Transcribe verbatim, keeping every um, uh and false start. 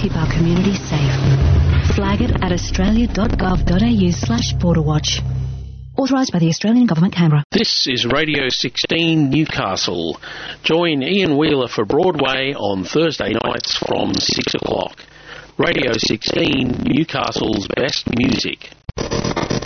keep our community safe. Flag it at australia.gov.au slash borderwatch. Authorised by the Australian Government, Canberra. This is Radio sixteen Newcastle. Join Ian Wheeler for Broadway on Thursday nights from six o'clock. Radio sixteen, Newcastle's best music.